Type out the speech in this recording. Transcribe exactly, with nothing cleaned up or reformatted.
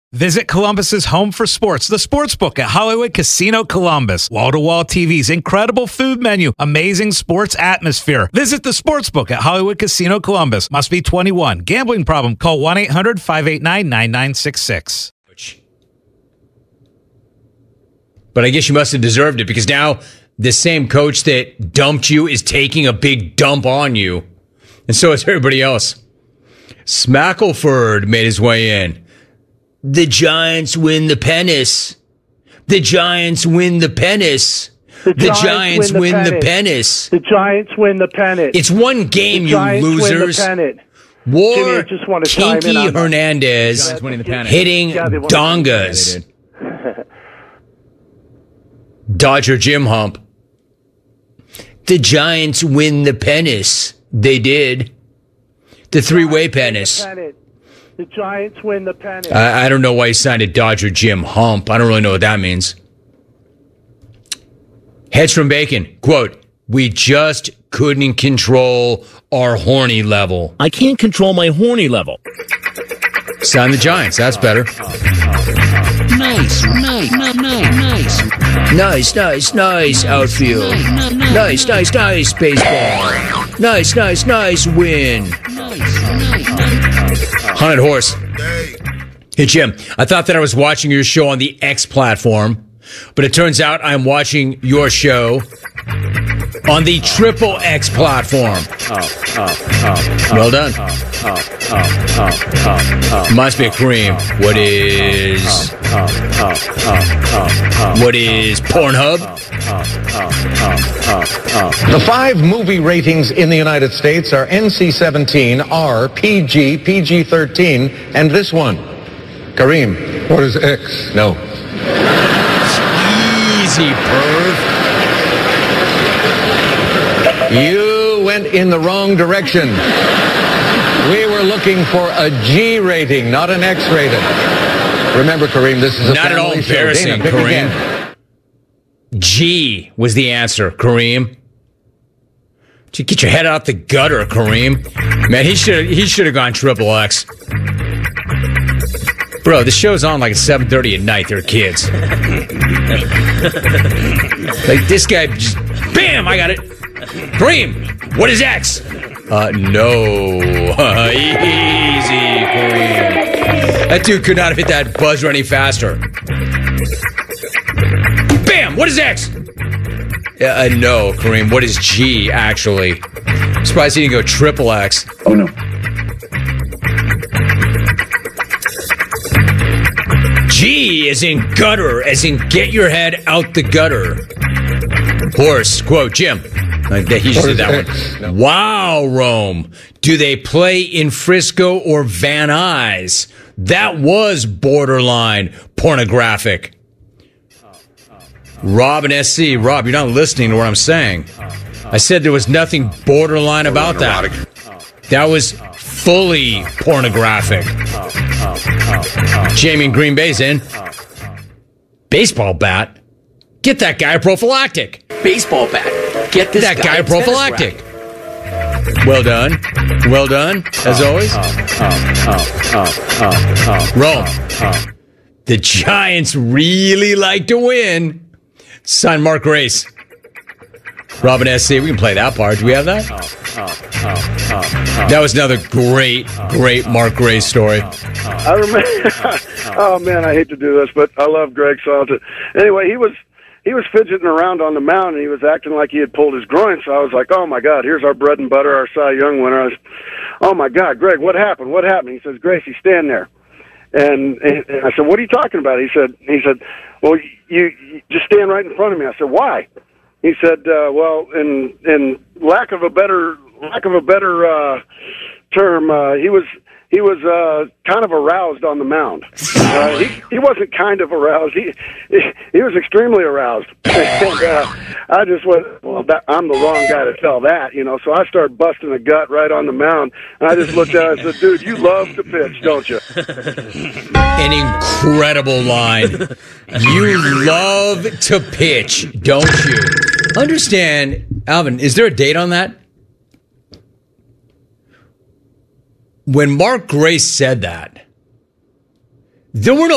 Visit Columbus's home for sports, the Sportsbook at Hollywood Casino Columbus. Wall-to-wall T Vs, incredible food menu, amazing sports atmosphere. Visit the Sportsbook at Hollywood Casino Columbus. Must be twenty-one. Gambling problem? Call one eight hundred five eight nine nine nine six six. But I guess you must have deserved it because now the same coach that dumped you is taking a big dump on you. And so is everybody else. Smackleford made his way in. The Giants win the pennant. The Giants win the pennant. The The Giants Giants win win the the pennant. pennant. The Giants win the pennant. It's one game, the you Giants losers. Win the pennant. War Jimmy, I just want to chime in Kinky on that. Hernandez Giants winning the pennant. hitting Yeah, they won. dongas. Yeah, they did. Dodger Jim Hump. The Giants win the pennant. They did. The three-way pennant. Pennant. The Giants win the pennant. I, I don't know why he signed a Dodger Jim Hump. I don't really know what that means. Heads from Bacon. Quote, we just couldn't control our horny level. I can't control my horny level. Sign the Giants. That's better. Nice, nice, nice, nice. Nice, nice, nice outfield. Nice, nice, nice baseball. Nice, nice, nice win. Haunted Horse. Hey, Jim, I thought that I was watching your show on the X platform, but it turns out I'm watching your show on the Triple X platform. Well done. Must be a cream. What is... What is Pornhub? The five movie ratings in the United States are N C seventeen, R, P G, P G thirteen, and this one. Kareem, what is X? No. Easy, perv. You went in the wrong direction. We were looking for a G rating, not an X rating. Remember, Kareem, this is a Not at all family show. embarrassing, Dana, pick Kareem. again. G was the answer, Kareem. Just get your head out the gutter, Kareem. Man, he should he should have gone triple X. Bro, the show's on like at seven thirty at night. They're kids. Like this guy just bam, I got it. Kareem, what is X? Uh, no. Easy, Kareem. That dude could not have hit that buzzer any faster. Bam! What is X? Uh, no, Kareem. What is G, actually? I'm surprised he didn't go triple X. Oh, no. G is in gutter, as in get your head out the gutter. Horse, quote, Jim. Uh, he just did that one. No. Wow, Rome. Do they play in Frisco or Van Nuys? That was borderline pornographic. Rob and S C. Rob, you're not listening to what I'm saying. I said there was nothing borderline about that. That was fully pornographic. Jamie in Green Bay's in. Baseball bat? Get that guy a prophylactic. Baseball bat. Get this That guy a a tennis prophylactic. racket. Well done. Well done, as always. Rome. The Giants really like to win. Sign Mark Grace. Robin S C, we can play that part. Do we have that? That was another great, great Mark Grace story. I remember. Oh man, I hate to do this, but I love Greg Salter. Anyway, he was he was fidgeting around on the mound, and he was acting like he had pulled his groin. So I was like, "Oh my God, here's our bread and butter, our Cy Young winner." I was, "Oh my God, Greg, what happened? What happened?" He says, "Gracie, stand there." And, and I said, "What are you talking about?" He said, "He said, well, you, you just stand right in front of me." I said, "Why?" He said, uh, "Well, in in lack of a better lack of a better uh, term, uh, he was he was uh, kind of aroused on the mound. Uh, he he wasn't kind of aroused. He he, he was extremely aroused." And uh, I just went, "Well, that, I'm the wrong guy to tell that, you know." So I started busting a gut right on the mound, and I just looked at him and said, "Dude, you love to pitch, don't you?" An incredible line. You love to pitch, don't you? Understand, Alvin, is there a date on that? When Mark Grace said that, there were no